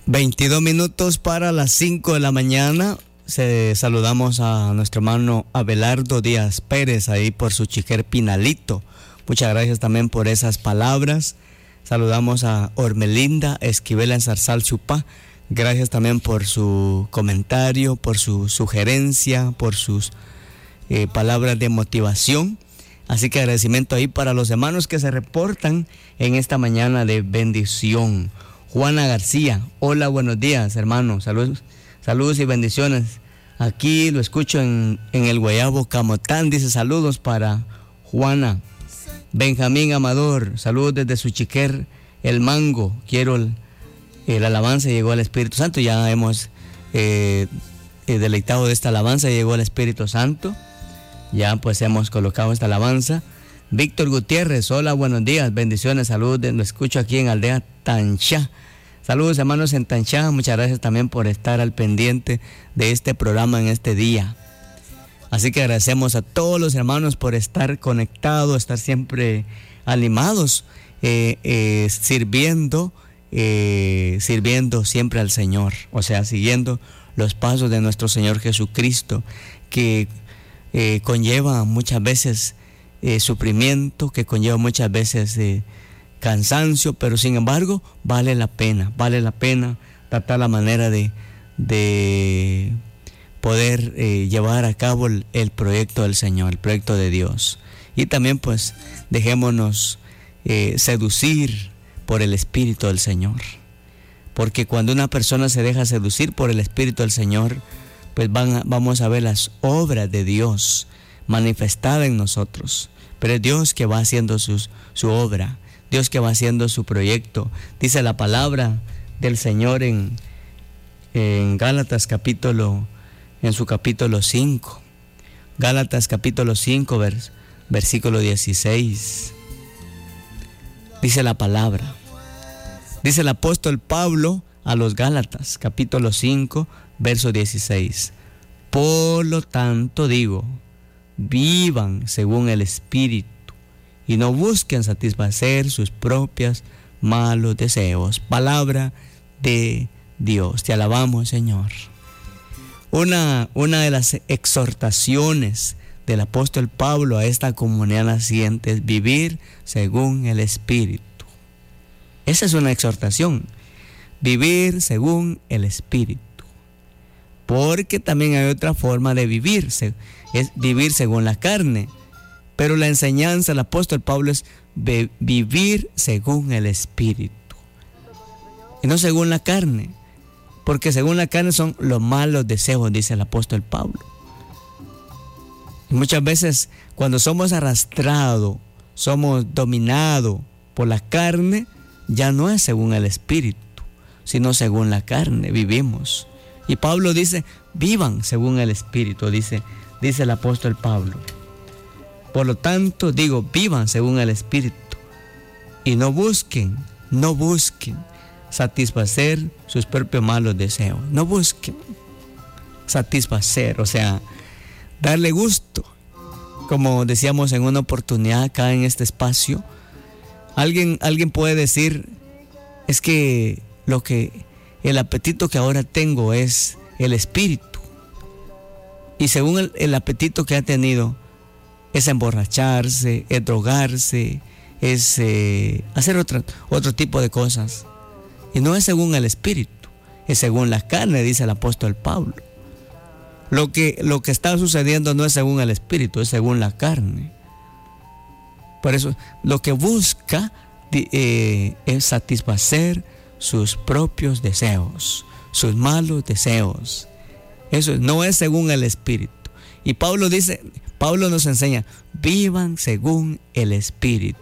22 minutos para las 5 de la mañana. Saludamos a nuestro hermano Abelardo Díaz Pérez ahí por su chiquer Pinalito. Muchas gracias también por esas palabras. Saludamos a Ormelinda Esquivel en Zarzal Chupá. Gracias también por su comentario, por su sugerencia, por sus palabras de motivación. Así que agradecimiento ahí para los hermanos que se reportan en esta mañana de bendición. Juana García, hola, buenos días, hermano. Saludos y bendiciones. Aquí lo escucho en el Guayabo Camotán. Dice saludos para Juana. Benjamín Amador, saludos desde su chiquer El Mango. Quiero el alabanza, llegó al Espíritu Santo. Ya hemos deleitado de esta alabanza, llegó al Espíritu Santo. Ya pues hemos colocado esta alabanza. Víctor Gutiérrez, hola, buenos días, bendiciones, saludos, lo escucho aquí en Aldea Tanchá. Saludos hermanos en Tanchá, muchas gracias también por estar al pendiente de este programa en este día. Así que agradecemos a todos los hermanos por estar conectados, estar siempre animados, sirviendo siempre al Señor, o sea, siguiendo los pasos de nuestro Señor Jesucristo, que conlleva muchas veces sufrimiento, que conlleva muchas veces cansancio, pero sin embargo vale la pena tratar la manera de poder llevar a cabo el proyecto del Señor, el proyecto de Dios. Y también pues dejémonos seducir por el Espíritu del Señor, porque cuando una persona se deja seducir por el Espíritu del Señor, pues vamos a ver las obras de Dios manifestadas en nosotros. Pero es Dios que va haciendo su obra, Dios que va haciendo su proyecto. Dice la palabra del Señor en Gálatas en su capítulo 5. Gálatas capítulo 5, versículo 16. Dice la palabra. Dice el apóstol Pablo a los Gálatas, capítulo 5, verso 16. Por lo tanto digo, vivan según el Espíritu y no busquen satisfacer sus propios malos deseos. Palabra de Dios. Te alabamos, Señor. Una de las exhortaciones del apóstol Pablo a esta comunidad naciente es vivir según el Espíritu. Esa es una exhortación. Vivir según el Espíritu. Porque también hay otra forma de vivir, es vivir según la carne. Pero la enseñanza del apóstol Pablo es vivir según el Espíritu. Y no según la carne. Porque según la carne son los malos deseos, dice el apóstol Pablo. Y muchas veces cuando somos arrastrados, somos dominados por la carne, ya no es según el Espíritu, sino según la carne vivimos. Y Pablo dice, vivan según el Espíritu, dice el apóstol Pablo. Por lo tanto, digo, vivan según el Espíritu y no busquen satisfacer sus propios malos deseos. No busquen satisfacer, o sea, darle gusto. Como decíamos en una oportunidad acá en este espacio, alguien puede decir, es que el apetito que ahora tengo es el espíritu. Y según el apetito que ha tenido, es emborracharse, es drogarse, es hacer otro tipo de cosas. Y no es según el espíritu, es según la carne, dice el apóstol Pablo. Lo que está sucediendo no es según el espíritu, es según la carne. Por eso, lo que busca es satisfacer sus propios deseos, sus malos deseos. Eso no es según el Espíritu. Y Pablo nos enseña, vivan según el Espíritu.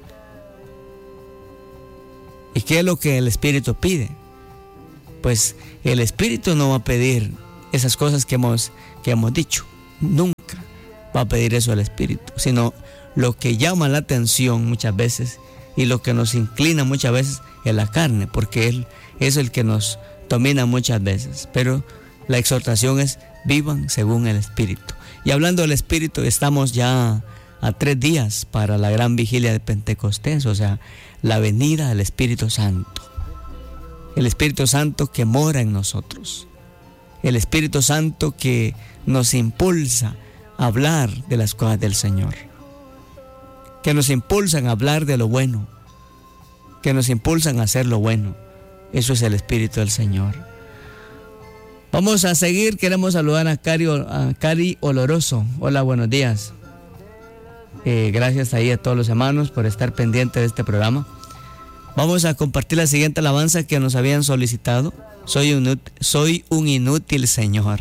¿Y qué es lo que el Espíritu pide? Pues el Espíritu no va a pedir esas cosas que hemos dicho. Nunca va a pedir eso al Espíritu, sino lo que llama la atención muchas veces y lo que nos inclina muchas veces es la carne, porque Él es el que nos domina muchas veces. Pero la exhortación es vivan según el Espíritu. Y hablando del Espíritu, estamos ya a 3 días para la gran vigilia de Pentecostés, o sea, la venida del Espíritu Santo. El Espíritu Santo que mora en nosotros. El Espíritu Santo que nos impulsa a hablar de las cosas del Señor. Que nos impulsan a hablar de lo bueno. Que nos impulsan a hacer lo bueno. Eso es el Espíritu del Señor. Vamos a seguir. Queremos saludar a Cari Oloroso. Hola, buenos días. Gracias ahí a todos los hermanos por estar pendientes de este programa. Vamos a compartir la siguiente alabanza que nos habían solicitado. Soy un inútil, Señor.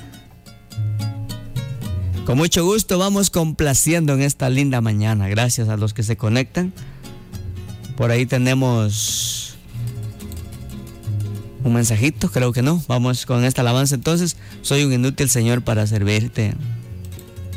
Con mucho gusto vamos complaciendo en esta linda mañana. Gracias a los que se conectan. Por ahí tenemos un mensajito, creo que no. Vamos con esta alabanza entonces. Soy un inútil, Señor, para servirte.